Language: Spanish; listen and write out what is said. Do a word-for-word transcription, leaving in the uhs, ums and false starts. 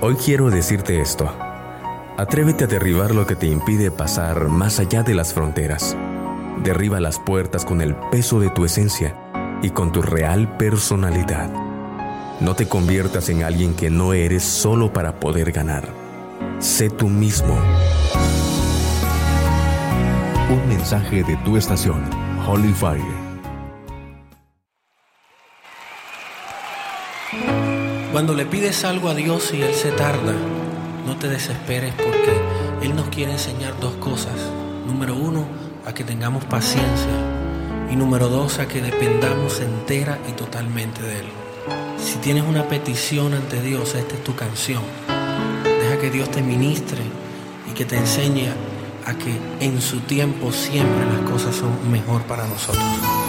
Hoy quiero decirte esto. Atrévete a derribar lo que te impide pasar más allá de las fronteras. Derriba las puertas con el peso de tu esencia y con tu real personalidad. No te conviertas en alguien que no eres solo para poder ganar. Sé tú mismo. Un mensaje de tu estación, Holy Fire. Cuando le pides algo a Dios y Él se tarda, no te desesperes porque Él nos quiere enseñar dos cosas. Número uno, a que tengamos paciencia. Y número dos, a que dependamos entera y totalmente de Él. Si tienes una petición ante Dios, esta es tu canción. Deja que Dios te ministre y que te enseñe a que en su tiempo siempre las cosas son mejor para nosotros.